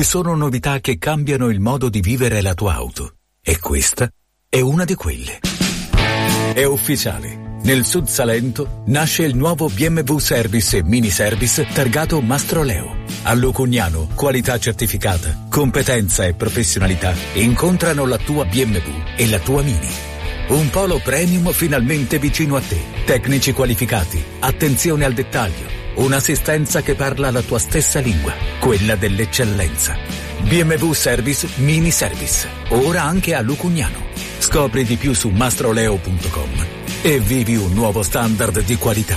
Ci sono novità che cambiano il modo di vivere la tua auto. E questa è una di quelle. È ufficiale. Nel Sud Salento nasce il nuovo BMW Service e Mini Service targato Mastroleo. A Lucugnano, qualità certificata, competenza e professionalità incontrano la tua BMW e la tua Mini. Un polo premium finalmente vicino a te. Tecnici qualificati, attenzione al dettaglio, un'assistenza che parla la tua stessa lingua, quella dell'eccellenza. BMW Service Mini Service, ora anche a Lucugnano. Scopri di più su mastroleo.com e vivi un nuovo standard di qualità.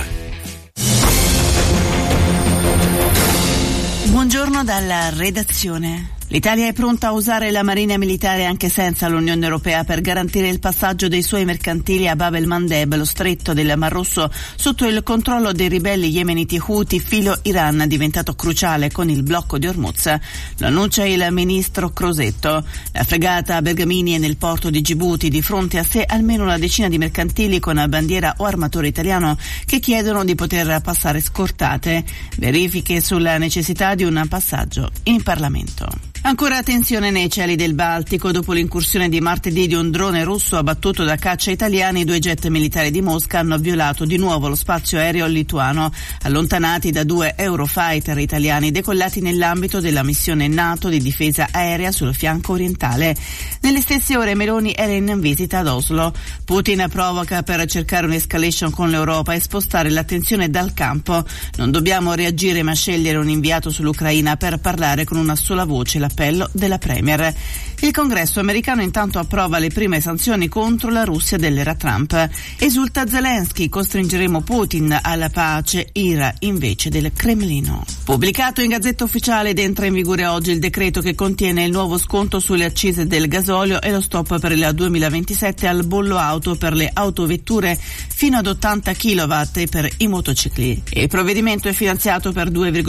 Buongiorno dalla redazione. L'Italia è pronta a usare la Marina Militare anche senza l'Unione Europea per garantire il passaggio dei suoi mercantili a Bab el-Mandeb, lo stretto del Mar Rosso, sotto il controllo dei ribelli yemeniti Houthi filo Iran, diventato cruciale con il blocco di Hormuz. Lo annuncia il ministro Crosetto. La fregata Bergamini è nel porto di Gibuti, di fronte a sé almeno una decina di mercantili con bandiera o armatore italiano che chiedono di poter passare scortate. Verifiche sulla necessità di un passaggio in Parlamento. Ancora tensione nei cieli del Baltico. Dopo l'incursione di martedì di un drone russo abbattuto da caccia italiani, 2 jet militari di Mosca hanno violato di nuovo lo spazio aereo lituano, allontanati da 2 Eurofighter italiani decollati nell'ambito della missione NATO di difesa aerea sul fianco orientale. Nelle stesse ore Meloni era in visita ad Oslo. Putin provoca per cercare un'escalation con l'Europa e spostare l'attenzione dal campo. Non dobbiamo reagire ma scegliere un inviato sull'Ucraina per parlare con una sola voce, l'appello della Premier. Il Congresso americano intanto approva le prime sanzioni contro la Russia dell'era Trump. Esulta Zelensky, costringeremo Putin alla pace, ira invece del Cremlino. Pubblicato in Gazzetta Ufficiale ed entra in vigore oggi il decreto che contiene il nuovo sconto sulle accise del gasolio e lo stop per il 2027 al bollo auto per le autovetture fino ad 80 kW e per i motocicli. Il provvedimento è finanziato per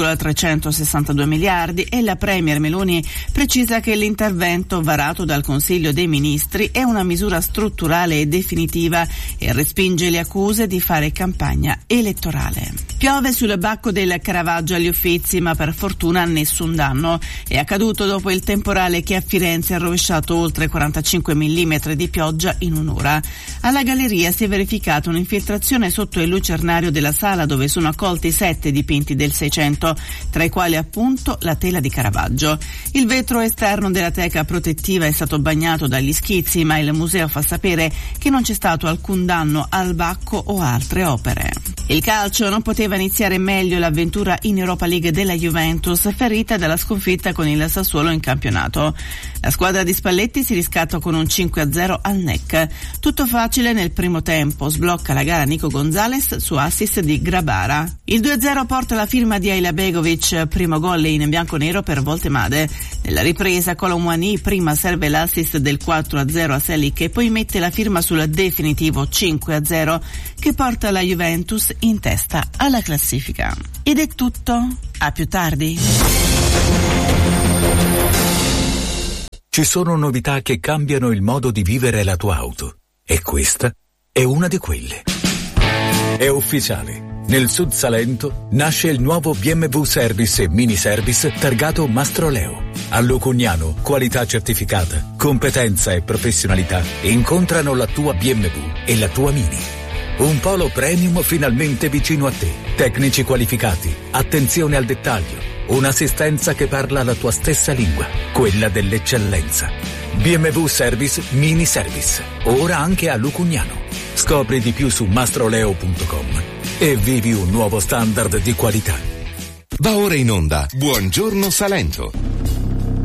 2,362 miliardi e la Premier Meloni precisa che l'intervento varato dal Consiglio dei Ministri è una misura strutturale e definitiva e respinge le accuse di fare campagna elettorale. Piove sul bacco del Caravaggio agli Uffizi, ma per fortuna nessun danno. È accaduto dopo il temporale che a Firenze ha rovesciato oltre 45 mm di pioggia in un'ora. Alla galleria si è verificata un'infiltrazione sotto il lucernario della sala dove sono accolti 7 dipinti del 600, tra i quali appunto la tela di Caravaggio. Il vetro esterno della teca protettiva è stato bagnato dagli schizzi, ma il museo fa sapere che non c'è stato alcun danno al bacco o altre opere. Il calcio: non poteva iniziare meglio l'avventura in Europa League della Juventus, ferita dalla sconfitta con il Sassuolo in campionato. La squadra di Spalletti si riscatta con un 5-0 al NEC. Tutto facile nel primo tempo, sblocca la gara Nico Gonzalez su assist di Grabara. Il 2-0 porta la firma di Ayla Begovic, primo gol in bianconero per Voltemade. Nella ripresa Colomwani prima serve l'assist del 4-0 a Selic e poi mette la firma sul definitivo 5-0 che porta la Juventus in testa alla classifica. Ed è tutto, a più tardi. Ci sono novità che cambiano il modo di vivere la tua auto. E questa è una di quelle. È ufficiale. Nel Sud Salento nasce il nuovo BMW Service e Mini Service targato Mastroleo. A Lucugnano, qualità certificata, competenza e professionalità incontrano la tua BMW e la tua Mini. Un polo premium finalmente vicino a te. Tecnici qualificati, attenzione al dettaglio, un'assistenza che parla la tua stessa lingua, quella dell'eccellenza. BMW Service Mini Service, ora anche a Lucugnano. Scopri di più su mastroleo.com e vivi un nuovo standard di qualità. Va ora in onda Buongiorno Salento.